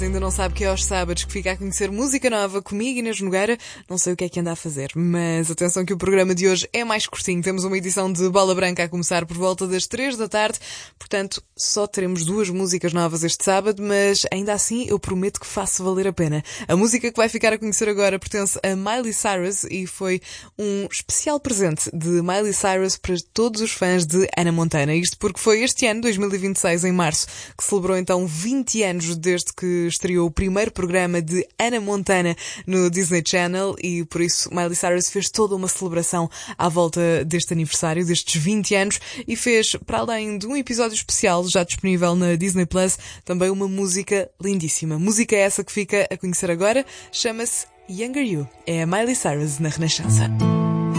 Ainda não sabe que é aos sábados que fica a conhecer música nova comigo, Inês Nogueira. Não sei o que é que anda a fazer, mas atenção que o programa de hoje é mais curtinho. Temos uma edição de Bola Branca a começar por volta das 3 da tarde. Portanto, só teremos 2 músicas novas este sábado, mas ainda assim eu prometo que faço valer a pena. A música que vai ficar a conhecer agora pertence a Miley Cyrus e foi um especial presente de Miley Cyrus para todos os fãs de Hannah Montana. Isto porque foi este ano, 2026, em março, que celebrou então 20 anos desde que estreou o primeiro programa de Hannah Montana no Disney Channel e por isso Miley Cyrus fez toda uma celebração à volta deste aniversário, destes 20 anos, e fez, para além de um episódio especial já disponível na Disney Plus, também uma música lindíssima. Música essa que fica a conhecer agora, chama-se Younger You. É a Miley Cyrus na Renascença.